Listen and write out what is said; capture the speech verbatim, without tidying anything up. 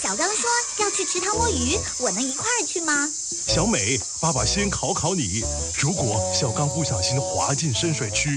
小刚说要去池塘摸鱼，我能一块儿去吗？ 小美，爸爸先考考你，如果小刚不小心滑进深水区，